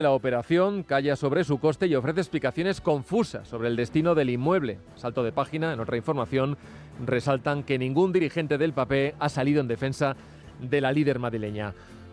La operación calla sobre su coste y ofrece explicaciones confusas sobre el destino del inmueble. Salto de página, en otra información, resaltan que ningún dirigente del PP ha salido en defensa de la líder madrileña.